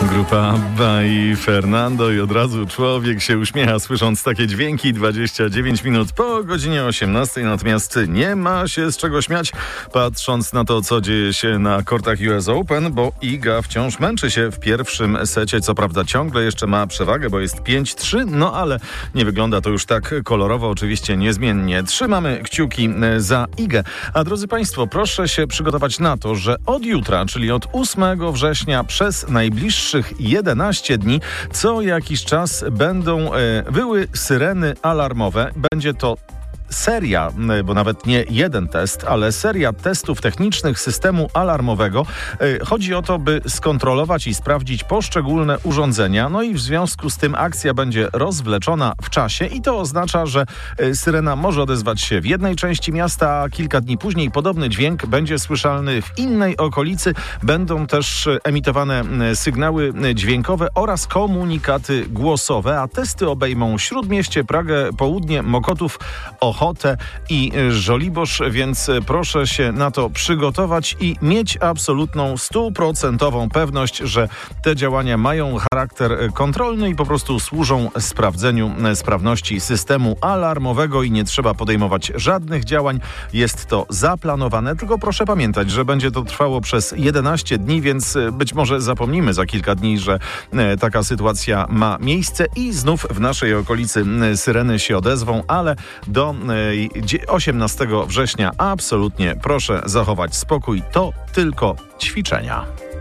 Grupa Abba i Fernando i od razu człowiek się uśmiecha słysząc takie dźwięki. 29 minut po godzinie 18, natomiast nie ma się z czego śmiać, patrząc na to, co dzieje się na kortach US Open, bo Iga wciąż męczy się w pierwszym secie. Co prawda ciągle jeszcze ma przewagę, bo jest 5-3, no ale nie wygląda to już tak kolorowo. Oczywiście niezmiennie trzymamy kciuki za Igę. A drodzy Państwo, proszę się przygotować na to, że od jutra, czyli od 8 września przez najbliższych 11 dni, co jakiś czas będą wyły syreny alarmowe. Będzie to seria, bo nawet nie jeden test, ale seria testów technicznych systemu alarmowego. Chodzi o to, by skontrolować i sprawdzić poszczególne urządzenia. No i w związku z tym akcja będzie rozwleczona w czasie i to oznacza, że syrena może odezwać się w jednej części miasta, a kilka dni później podobny dźwięk będzie słyszalny w innej okolicy. Będą też emitowane sygnały dźwiękowe oraz komunikaty głosowe, a testy obejmą Śródmieście, Pragę, Południe, Mokotów, Ochotę i Żoliborz, więc proszę się na to przygotować i mieć absolutną 100% pewność, że te działania mają charakter kontrolny i po prostu służą sprawdzeniu sprawności systemu alarmowego i nie trzeba podejmować żadnych działań. Jest to zaplanowane, tylko proszę pamiętać, że będzie to trwało przez 11 dni, więc być może zapomnimy za kilka dni, że taka sytuacja ma miejsce i znów w naszej okolicy syreny się odezwą, ale do 18 września absolutnie proszę zachować spokój. To tylko ćwiczenia.